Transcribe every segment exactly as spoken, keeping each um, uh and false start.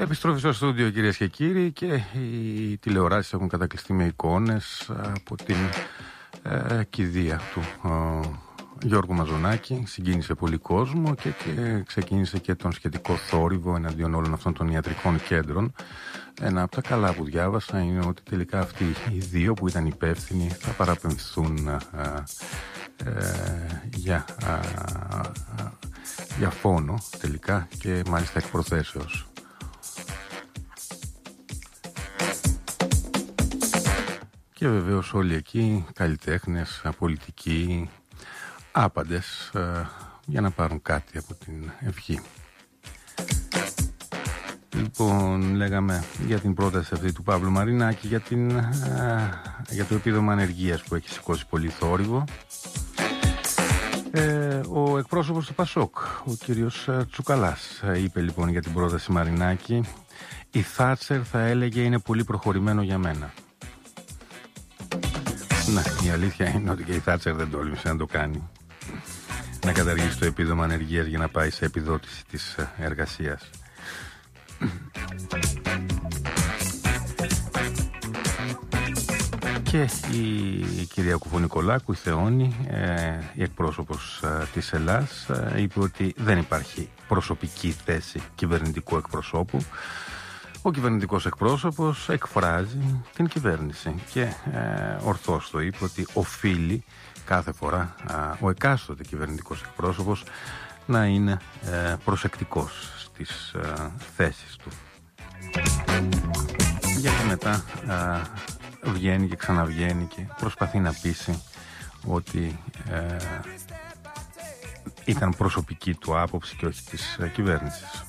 Επιστροφή στο στούντιο, κυρίες και κύριοι, και οι τηλεοράσεις έχουν κατακλειστεί με εικόνες από την ε, κηδεία του ε, Γιώργου Μαζονάκη. Συγκίνησε πολύ κόσμο και, και ξεκίνησε και τον σχετικό θόρυβο εναντίον όλων αυτών των ιατρικών κέντρων. Ένα από τα καλά που διάβασα είναι ότι τελικά αυτοί οι δύο που ήταν υπεύθυνοι θα παραπεμφθούν ε, ε, για, ε, για φόνο τελικά, και μάλιστα εκ προθέσεως. Και βεβαίως όλοι εκεί, καλλιτέχνες, πολιτικοί, άπαντες, ε, για να πάρουν κάτι από την ευχή. Λοιπόν, λέγαμε για την πρόταση αυτή του Παύλου Μαρινάκη για, την, ε, για το επίδομα ανεργίας που έχει σηκώσει πολύ θόρυβο. Ε, ο εκπρόσωπος του Πασόκ, ο κύριος Τσουκαλάς, είπε λοιπόν για την πρόταση Μαρινάκη: η Θάτσερ, θα έλεγε, είναι πολύ προχωρημένο για μένα. Ναι, η αλήθεια είναι ότι και η Θάτσερ δεν τόλμησε να το κάνει, να καταργήσει το επίδομα ανεργίας για να πάει σε επιδότηση της εργασίας. Και η κυρία Κουφονικολάκου, η Θεόνη, ε, η εκπρόσωπος ε, της Ελλάς, ε, είπε ότι δεν υπάρχει προσωπική θέση κυβερνητικού εκπροσώπου. Ο κυβερνητικός εκπρόσωπος εκφράζει την κυβέρνηση και ε, ορθώς το είπε ότι οφείλει κάθε φορά ε, ο εκάστοτε κυβερνητικός εκπρόσωπος να είναι ε, προσεκτικός στις ε, θέσεις του. Γιατί μετά ε, βγαίνει και ξαναβγαίνει και προσπαθεί να πείσει ότι ε, ήταν προσωπική του άποψη και όχι της ε, κυβέρνησης.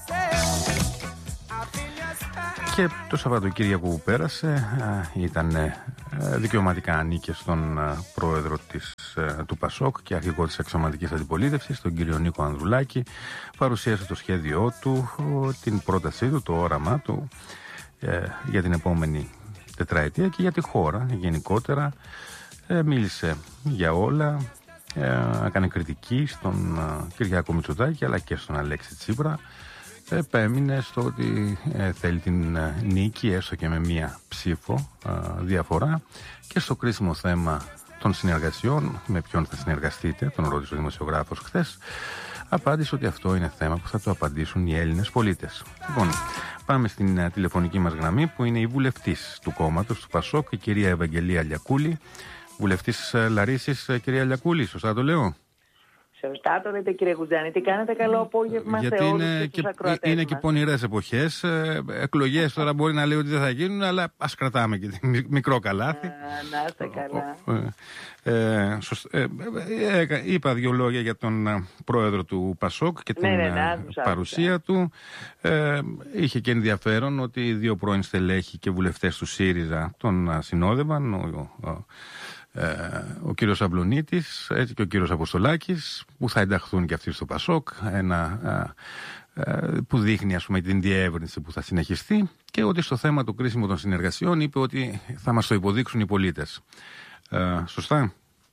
Και το Σαββατοκύριακο που πέρασε ήταν δικαιωματικά ανήκε στον πρόεδρο της, του Πασόκ και αρχηγό της αξιωματικής αντιπολίτευσης, τον κύριο Νίκο Ανδρουλάκη. Παρουσίασε το σχέδιό του, την πρότασή του, το όραμά του για την επόμενη τετραετία και για τη χώρα γενικότερα. Μίλησε για όλα, έκανε κριτική στον Κυριάκο Μητσοτάκη αλλά και στον Αλέξη Τσίπρα. Επέμεινε στο ότι ε, θέλει την ε, νίκη, έστω και με μία ψήφο ε, διαφορά, και στο κρίσιμο θέμα των συνεργασιών, με ποιον θα συνεργαστείτε, τον ρώτησε ο δημοσιογράφος χθες, απάντησε ότι αυτό είναι θέμα που θα το απαντήσουν οι Έλληνες πολίτες. Λοιπόν, πάμε στην ε, τηλεφωνική μας γραμμή, που είναι η βουλευτής του κόμματος, του Πασόκ, η κυρία Ευαγγελία Λιακούλη, βουλευτής ε, Λαρίσης. Ε, κυρία Λιακούλη, σωστά το λέω? Σωστά το λέτε, κύριε Γουτζάνη. Τι κάνετε, καλό απόγευμα σε όλους είναι τους ακροατές μας. Είναι και πονηρές εποχές. Εκλογές τώρα μπορεί να λέει ότι δεν θα γίνουν, αλλά ας κρατάμε και μικρό καλάθι. Α, να είστε καλά. Ε, σωστ, ε, ε, ε, είπα δύο λόγια για τον ε, πρόεδρο του Πασόκ και την ναι, ναι, ναι, άκουσα, παρουσία άκουσα. του. Ε, είχε και ενδιαφέρον ότι οι δύο πρώην στελέχοι και βουλευτές του ΣΥΡΙΖΑ τον ε, συνόδευαν. Ο, ο, ο, Ε, ο κύριος Αμπλονίτης, έτσι, και ο κύριος Αποστολάκης, που θα ενταχθούν και αυτοί στο Πασόκ, ένα ε, ε, που δείχνει, ας πούμε, την διεύρυνση που θα συνεχιστεί, και ότι στο θέμα του κρίσιμου των συνεργασιών είπε ότι θα μας το υποδείξουν οι πολίτες. Ε, σωστά?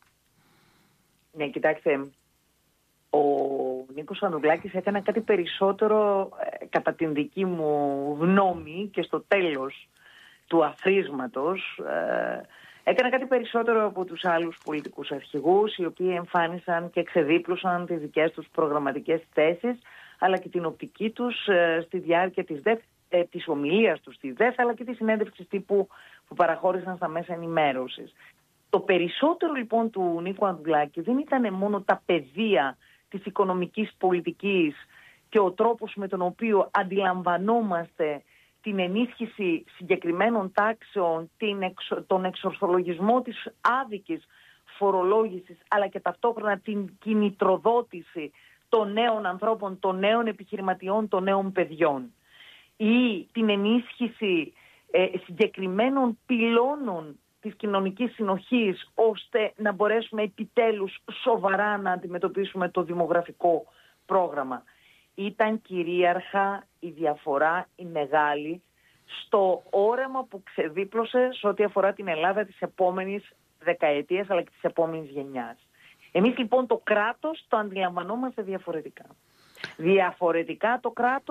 Ναι, κοιτάξτε, ο Νίκος Ανδρουλάκης έκανε κάτι περισσότερο, ε, κατά την δική μου γνώμη και στο τέλος του αφρίσματος, ε, έκανε κάτι περισσότερο από τους άλλους πολιτικούς αρχηγούς, οι οποίοι εμφάνισαν και ξεδίπλωσαν τις δικές τους προγραμματικές θέσεις, αλλά και την οπτική τους ε, στη διάρκεια της, ΔΕΘ, ε, της ομιλίας τους στη ΔΕΘ, αλλά και της συνέντευξης τύπου που παραχώρησαν στα μέσα ενημέρωσης. Το περισσότερο λοιπόν του Νίκου Ανδρουλάκη δεν ήταν μόνο τα πεδία της οικονομικής πολιτικής και ο τρόπος με τον οποίο αντιλαμβανόμαστε την ενίσχυση συγκεκριμένων τάξεων, την εξο, τον εξορθολογισμό της άδικης φορολόγησης, αλλά και ταυτόχρονα την κινητροδότηση των νέων ανθρώπων, των νέων επιχειρηματιών, των νέων παιδιών, ή την ενίσχυση ε, συγκεκριμένων πυλώνων της κοινωνικής συνοχής, ώστε να μπορέσουμε επιτέλους σοβαρά να αντιμετωπίσουμε το δημογραφικό πρόγραμμα. Ήταν κυρίαρχα η διαφορά, η μεγάλη, στο όραμα που ξεδίπλωσε σε ό,τι αφορά την Ελλάδα της επόμενης δεκαετίας, αλλά και της επόμενης γενιάς. Εμείς λοιπόν το κράτος το αντιλαμβανόμαστε διαφορετικά. Διαφορετικά το κράτος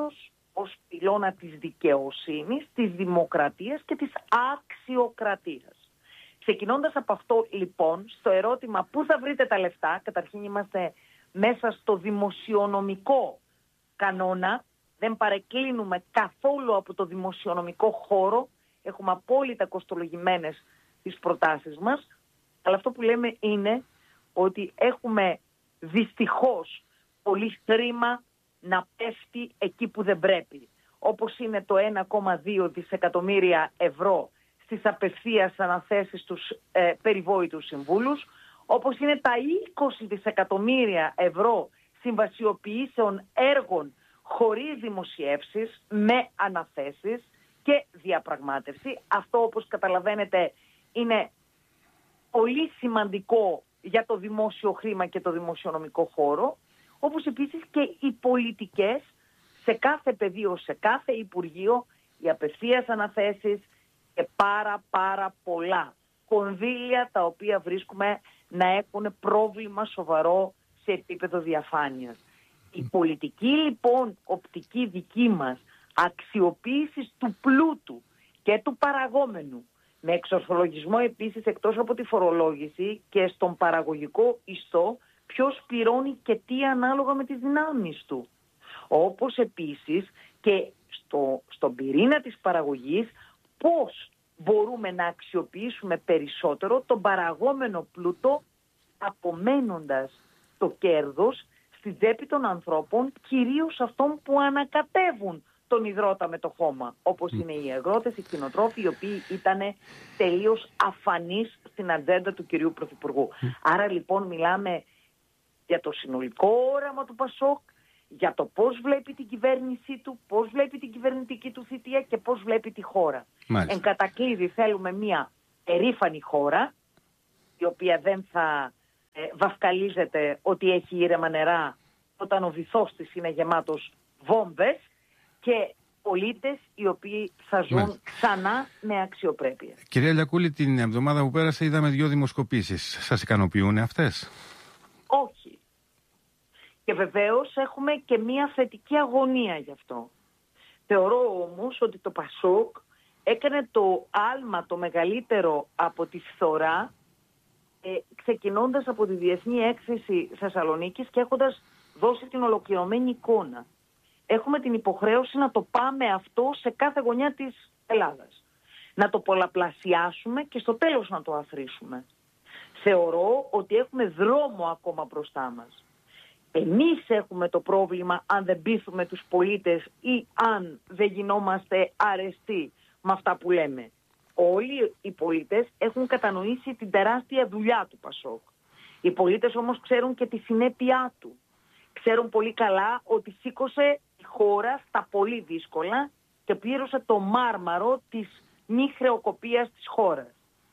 ως πυλώνα της δικαιοσύνης, της δημοκρατίας και της αξιοκρατίας. Ξεκινώντας από αυτό λοιπόν, στο ερώτημα πού θα βρείτε τα λεφτά, καταρχήν είμαστε μέσα στο δημοσιονομικό κανόνα, δεν παρεκκλίνουμε καθόλου από το δημοσιονομικό χώρο, έχουμε απόλυτα κοστολογημένες τις προτάσεις μας, αλλά αυτό που λέμε είναι ότι έχουμε δυστυχώς πολύ χρήμα να πέφτει εκεί που δεν πρέπει. Όπως είναι το ένα κόμμα δύο δισεκατομμύρια ευρώ στις απευθείας αναθέσεις στους ε, περιβόητους συμβούλους, όπως είναι τα είκοσι δισεκατομμύρια ευρώ συμβασιοποιήσεων έργων χωρίς δημοσιεύσεις, με αναθέσεις και διαπραγμάτευση. Αυτό, όπως καταλαβαίνετε, είναι πολύ σημαντικό για το δημόσιο χρήμα και το δημοσιονομικό χώρο, όπως επίσης και οι πολιτικές σε κάθε πεδίο, σε κάθε υπουργείο, οι απευθείας αναθέσεις και πάρα πάρα πολλά κονδύλια τα οποία βρίσκουμε να έχουν πρόβλημα σοβαρό σε επίπεδο διαφάνειας. Η πολιτική λοιπόν οπτική δική μας αξιοποίησης του πλούτου και του παραγόμενου, με εξορθολογισμό επίσης εκτός από τη φορολόγηση και στον παραγωγικό ιστό, ποιος πληρώνει και τι ανάλογα με τις δυνάμεις του. Όπως επίσης και στο, στον πυρήνα της παραγωγής, πώς μπορούμε να αξιοποιήσουμε περισσότερο τον παραγόμενο πλούτο, απομένοντας το κέρδος στη τσέπη των ανθρώπων, κυρίως αυτών που ανακατεύουν τον υδρότα με το χώμα, όπως είναι οι αγρότες, οι κτηνοτρόφοι, οι οποίοι ήταν τελείως αφανείς στην ατζέντα του κυρίου Πρωθυπουργού. Άρα λοιπόν μιλάμε για το συνολικό όραμα του Πασόκ, για το πώς βλέπει την κυβέρνησή του, πώς βλέπει την κυβερνητική του θητεία και πώς βλέπει τη χώρα. Μάλιστα. Εν κατακλείδη θέλουμε μια περήφανη χώρα, η οποία δεν θα ε, βαφκαλίζεται ότι έχει ήρεμα νερά όταν ο βυθός της είναι γεμάτος βόμβες, και πολίτες οι οποίοι θα ζουν Μάλιστα. ξανά με αξιοπρέπεια. Κυρία Λιακούλη, την εβδομάδα που πέρασε είδαμε δύο δημοσκοπήσεις. Σας ικανοποιούν αυτές? Όχι. Και βεβαίως έχουμε και μία θετική αγωνία γι' αυτό. Θεωρώ όμως ότι το Πασόκ έκανε το άλμα το μεγαλύτερο από τη φθορά, ε, ξεκινώντας από τη Διεθνή Έκθεση Θεσσαλονίκης και έχοντας δώσει την ολοκληρωμένη εικόνα. Έχουμε την υποχρέωση να το πάμε αυτό σε κάθε γωνιά της Ελλάδας. Να το πολλαπλασιάσουμε και στο τέλος να το αθροίσουμε. Θεωρώ ότι έχουμε δρόμο ακόμα μπροστά μας. Εμείς έχουμε το πρόβλημα αν δεν πείθουμε τους πολίτες ή αν δεν γινόμαστε αρεστοί με αυτά που λέμε. Όλοι οι πολίτες έχουν κατανοήσει την τεράστια δουλειά του Πασόκ. Οι πολίτες όμως ξέρουν και τη συνέπειά του. Ξέρουν πολύ καλά ότι σήκωσε η χώρα στα πολύ δύσκολα και πλήρωσε το μάρμαρο της μη χρεοκοπίας της χώρας.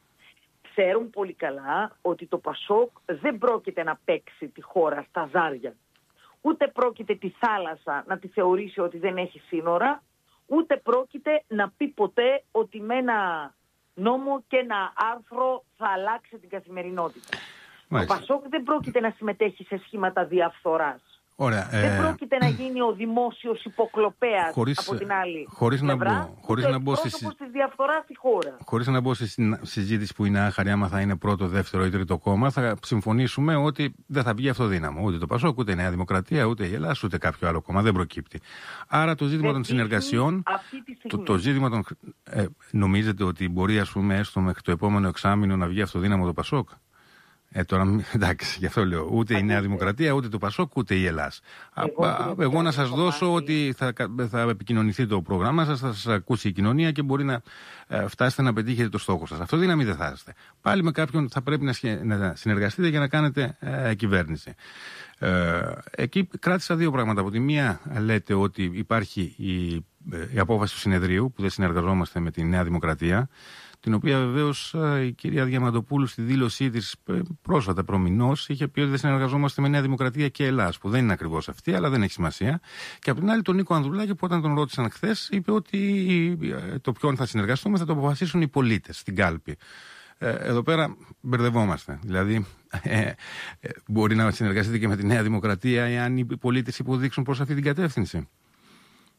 Ξέρουν πολύ καλά ότι το Πασόκ δεν πρόκειται να παίξει τη χώρα στα ζάρια. Ούτε πρόκειται τη θάλασσα να τη θεωρήσει ότι δεν έχει σύνορα, ούτε πρόκειται να πει ποτέ ότι με ένα νόμο και ένα άρθρο θα αλλάξει την καθημερινότητα. Μάλιστα. Το Πασόκ δεν πρόκειται να συμμετέχει σε σχήματα διαφθοράς. Ωραία, ε... δεν πρόκειται να γίνει ο δημόσιος υποκλοπέας χωρίς, από την άλλη χωρίς πλευρά, να μπω, χωρίς να μπω στη... της διαφθοράς στη χώρα. Χωρίς να μπω στη συζήτηση που είναι άχαρη, άμα θα είναι πρώτο, δεύτερο ή τρίτο κόμμα, θα συμφωνήσουμε ότι δεν θα βγει αυτοδύναμο. Ούτε το Πασόκ, ούτε η Νέα Δημοκρατία, ούτε η Ελλάδα, ούτε κάποιο άλλο κόμμα. Δεν προκύπτει. Άρα το ζήτημα δεν των συνεργασιών, το, το ζήτημα των... Ε, νομίζετε ότι μπορεί, ας πούμε, έστω μέχρι το επόμενο εξάμηνο να βγει αυτοδύναμο το Πασόκ? Ε, τώρα, εντάξει, γι' αυτό λέω. Ούτε η Νέα Δημοκρατία, ούτε το Πασόκ, ούτε η Ελλάδα. Εγώ, εγώ να σας δώσω ότι θα, θα επικοινωνηθεί το πρόγραμμά σας, θα σας ακούσει η κοινωνία και μπορεί να ε, φτάσετε να πετύχετε το στόχο σας. Αυτό δύναμη δεν θα είστε. Πάλι με κάποιον θα πρέπει να, σχε, να συνεργαστείτε για να κάνετε ε, κυβέρνηση. Ε, εκεί κράτησα δύο πράγματα. Από τη μία λέτε ότι υπάρχει η, η απόφαση του συνεδρίου που δεν συνεργαζόμαστε με τη Νέα Δημοκρατία, την οποία βεβαίως η κυρία Διαμαντοπούλου στη δήλωσή της πρόσφατα προμηνώς είχε πει ότι δεν συνεργαζόμαστε με Νέα Δημοκρατία και Ελλάς, που δεν είναι ακριβώς αυτή, αλλά δεν έχει σημασία. Και από την άλλη τον Νίκο Ανδρουλάκη, που όταν τον ρώτησαν χθες, είπε ότι το ποιον θα συνεργαστούμε θα το αποφασίσουν οι πολίτες στην κάλπη. Ε, εδώ πέρα μπερδευόμαστε. Δηλαδή, ε, ε, μπορεί να συνεργαστείτε και με τη Νέα Δημοκρατία εάν οι πολίτες υποδείξουν προς αυτή την κατεύθυνση?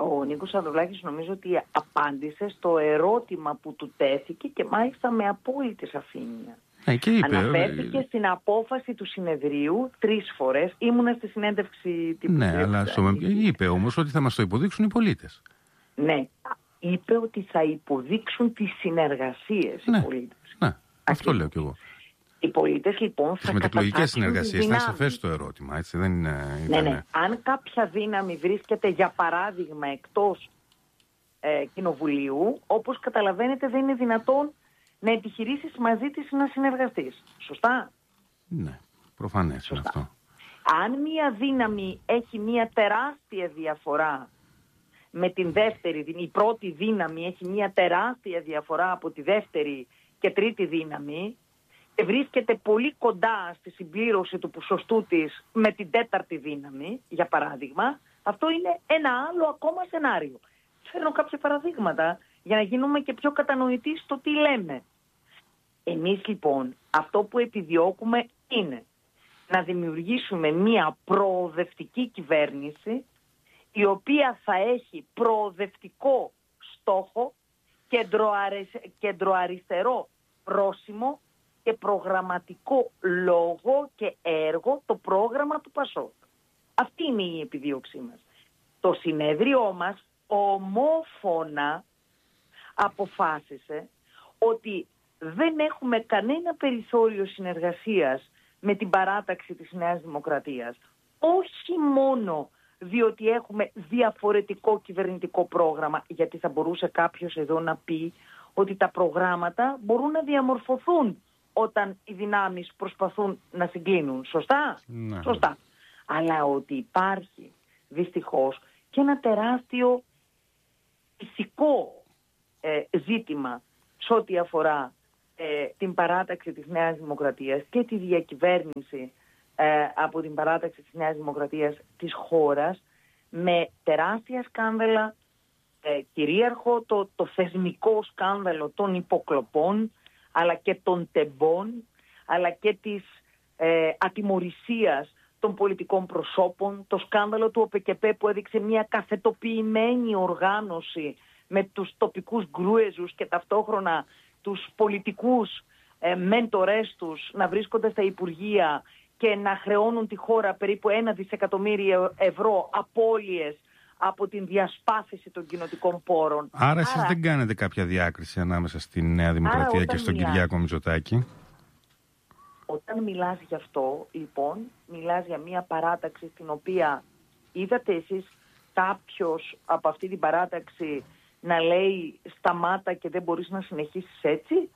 Ο Νίκος Ανδρουλάκης νομίζω ότι απάντησε στο ερώτημα που του τέθηκε και μάλιστα με απόλυτη σαφήνεια. Ε, και είπε, Αναφέρθηκε ε, στην απόφαση του συνεδρίου τρεις φορές. Ήμουνα στη συνέντευξη τύπου. Ναι, αλλά στο... είπε όμως ότι θα μας το υποδείξουν οι πολίτες. Ναι, είπε ότι θα υποδείξουν τις συνεργασίες ναι, οι πολίτες. Ναι, αυτό λέω κι εγώ. Οι πολίτες λοιπόν θα μετεκλογικές συνεργασίες, να σαφές το ερώτημα, έτσι δεν είναι... Ναι, ναι. Αν κάποια δύναμη βρίσκεται για παράδειγμα εκτός ε, κοινοβουλίου, όπως καταλαβαίνετε δεν είναι δυνατόν να επιχειρήσεις μαζί της να συνεργαστείς. Σωστά? Ναι, προφανές είναι αυτό. Αν μία δύναμη έχει μία τεράστια διαφορά με την δεύτερη, η πρώτη δύναμη έχει μία τεράστια διαφορά από τη δεύτερη και τρίτη δύναμη και βρίσκεται πολύ κοντά στη συμπλήρωση του ποσοστού της με την τέταρτη δύναμη, για παράδειγμα, αυτό είναι ένα άλλο ακόμα σενάριο. Φέρνω κάποια παραδείγματα για να γίνουμε και πιο κατανοητοί στο τι λέμε. Εμείς λοιπόν αυτό που επιδιώκουμε είναι να δημιουργήσουμε μία προοδευτική κυβέρνηση η οποία θα έχει προοδευτικό στόχο, κεντροαριστερό πρόσημο και προγραμματικό λόγο και έργο το πρόγραμμα του Πασόκ. Αυτή είναι η επιδίωξή μας. Το συνέδριό μας ομόφωνα αποφάσισε ότι δεν έχουμε κανένα περιθώριο συνεργασίας με την παράταξη της Νέας Δημοκρατίας. Όχι μόνο διότι έχουμε διαφορετικό κυβερνητικό πρόγραμμα, γιατί θα μπορούσε κάποιος εδώ να πει ότι τα προγράμματα μπορούν να διαμορφωθούν όταν οι δυνάμεις προσπαθούν να συγκλίνουν. Σωστά? Ναι. Σωστά. Αλλά ότι υπάρχει δυστυχώς και ένα τεράστιο ηθικό ε, ζήτημα σε ό,τι αφορά ε, την παράταξη της Νέας Δημοκρατίας και τη διακυβέρνηση ε, από την παράταξη της Νέας Δημοκρατίας της χώρας, με τεράστια σκάνδαλα, ε, κυρίαρχο το, το θεσμικό σκάνδαλο των υποκλοπών, αλλά και των τεμπών, αλλά και της ε, ατιμωρησίας των πολιτικών προσώπων, το σκάνδαλο του ΟΠΕΚΕΠΕ που έδειξε μια καθετοποιημένη οργάνωση με τους τοπικούς γκρούεζους και ταυτόχρονα τους πολιτικούς ε, μέντορες τους να βρίσκονται στα Υπουργεία και να χρεώνουν τη χώρα περίπου ένα δισεκατομμύριο ευρώ απώλειες από την διασπάθηση των κοινοτικών πόρων. Άρα, Άρα εσείς δεν κάνετε κάποια διάκριση ανάμεσα στη Νέα Δημοκρατία και στον μιλάς, Κυριάκο Μητσοτάκη. Όταν μιλάς γι' αυτό, λοιπόν, μιλάς για μια παράταξη στην οποία είδατε εσείς κάποιος από αυτή την παράταξη να λέει σταμάτα και δεν μπορείς να συνεχίσεις έτσι?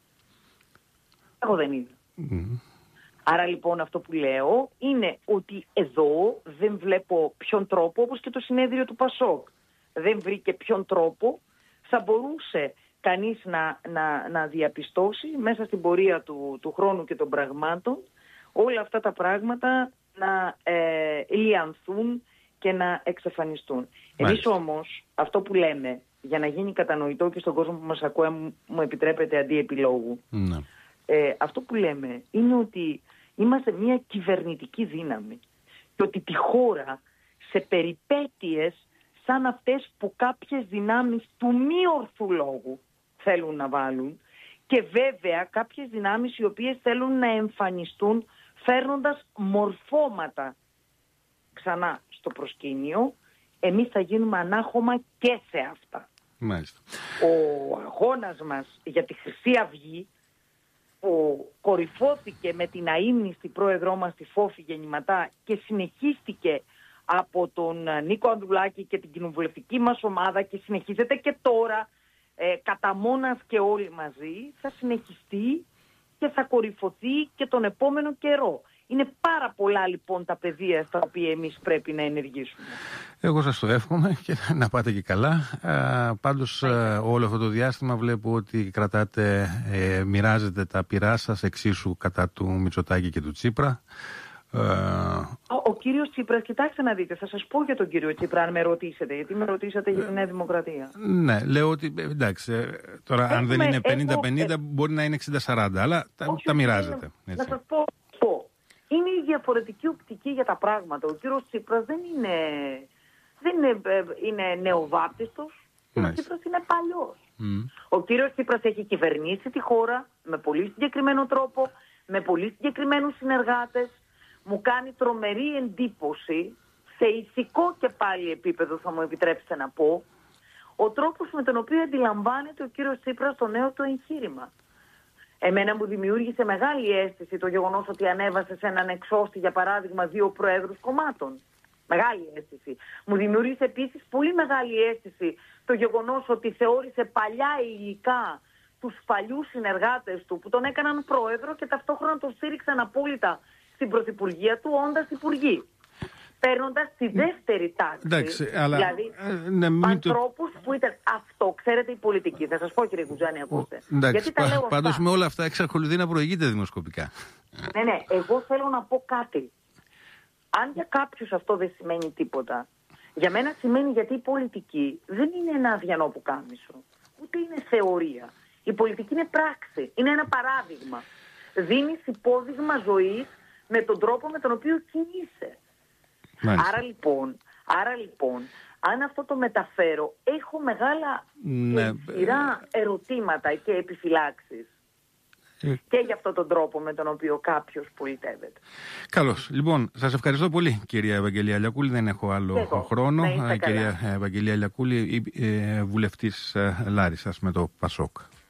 Εγώ δεν είδα. Mm. Άρα λοιπόν αυτό που λέω είναι ότι εδώ δεν βλέπω ποιον τρόπο, όπως και το συνέδριο του Πασόκ δεν βρήκε ποιον τρόπο θα μπορούσε κανείς να, να, να διαπιστώσει μέσα στην πορεία του, του χρόνου και των πραγμάτων όλα αυτά τα πράγματα να ε, λιανθούν και να εξαφανιστούν. Εμείς όμως αυτό που λέμε, για να γίνει κατανοητό και στον κόσμο που μας ακούει, μου, μου επιτρέπετε αντί επιλόγου, ναι. ε, αυτό που λέμε είναι ότι είμαστε μια κυβερνητική δύναμη και ότι τη χώρα σε περιπέτειες σαν αυτές που κάποιες δυνάμεις του μη ορθού λόγου θέλουν να βάλουν και βέβαια κάποιες δυνάμεις οι οποίες θέλουν να εμφανιστούν φέρνοντας μορφώματα ξανά στο προσκήνιο, εμείς θα γίνουμε ανάχωμα και σε αυτά. Μάλιστα. Ο αγώνας μας για τη Χρυσή Αυγή που κορυφώθηκε με την αείμνηστη πρόεδρό μας τη Φόφη Γεννηματά και συνεχίστηκε από τον Νίκο Ανδρουλάκη και την κοινοβουλευτική μας ομάδα και συνεχίζεται και τώρα ε, κατά μόνας και όλοι μαζί, θα συνεχιστεί και θα κορυφωθεί και τον επόμενο καιρό. Είναι πάρα πολλά λοιπόν τα πεδία στα οποία εμείς πρέπει να ενεργήσουμε. Εγώ σας το εύχομαι και να πάτε και καλά. Ε, πάντως ε, όλο αυτό το διάστημα βλέπω ότι κρατάτε, ε, μοιράζετε τα πυρά σας εξίσου κατά του Μητσοτάκη και του Τσίπρα. Ε, ο, ο κύριος Τσίπρας, κοιτάξτε να δείτε, θα σας πω για τον κύριο Τσίπρα αν με ρωτήσετε, γιατί με ρωτήσατε για τη Νέα Δημοκρατία. Ναι, λέω ότι εντάξει, τώρα Έχουμε, αν δεν είναι πενήντα πενήντα έχω... μπορεί να είναι εξήντα σαράντα, αλλά τα, όχι, τα μοιράζετε. Να, να σας πω, πω, είναι η διαφορετική οπτική για τα πράγματα. Ο κύριος Τσίπρας δεν είναι δεν είναι, είναι νεοβάπτιστος. Ο κύριος Τσίπρας είναι παλιός. Mm. Ο κύριος Τσίπρας έχει κυβερνήσει τη χώρα με πολύ συγκεκριμένο τρόπο, με πολύ συγκεκριμένους συνεργάτες. Μου κάνει τρομερή εντύπωση, σε ηθικό και πάλι επίπεδο θα μου επιτρέψετε να πω, ο τρόπος με τον οποίο αντιλαμβάνεται ο κύριος Τσίπρας το νέο του εγχείρημα. Εμένα μου δημιούργησε μεγάλη αίσθηση το γεγονός ότι ανέβασε σε έναν εξώστη, για παράδειγμα, δύο προέδρους κομμάτων. Μεγάλη αίσθηση. Μου δημιούργησε επίσης πολύ μεγάλη αίσθηση το γεγονός ότι θεώρησε παλιά υλικά τους παλιούς συνεργάτες του που τον έκαναν πρόεδρο και ταυτόχρονα τον στήριξαν απόλυτα στην πρωθυπουργία του όντας υπουργοί. Παίρνοντας τη δεύτερη τάξη. Εντάξει, αλλά, δηλαδή ε, ναι, ανθρώπους το... που ήταν αυτό, ξέρετε, η πολιτική. Θα σας πω, κύριε Κουτζάνη, ακούστε. Εντάξει, πα, πάντως με όλα αυτά εξακολουθεί να προηγείται δημοσκοπικά. Ναι, ναι, εγώ θέλω να πω κάτι. Αν για κάποιους αυτό δεν σημαίνει τίποτα, για μένα σημαίνει, γιατί η πολιτική δεν είναι ένα αδιανό πουκάμισο, ούτε είναι θεωρία. Η πολιτική είναι πράξη, είναι ένα παράδειγμα. Δίνεις υπόδειγμα ζωής με τον τρόπο με τον οποίο κινείσαι. Άρα λοιπόν, άρα λοιπόν, αν αυτό το μεταφέρω, έχω μεγάλα ναι. σειρά ερωτήματα και επιφυλάξεις. Ε... Και για αυτόν τον τρόπο με τον οποίο κάποιος πολιτεύεται. Καλώς. Λοιπόν, σας ευχαριστώ πολύ, κυρία Ευαγγελία Λιακούλη. Δεν έχω άλλο Εγώ, χρόνο. Κυρία Ευαγγελία Λιακούλη, ε, βουλευτής ε, Λάρισσας με το ΠΑΣΟΚ.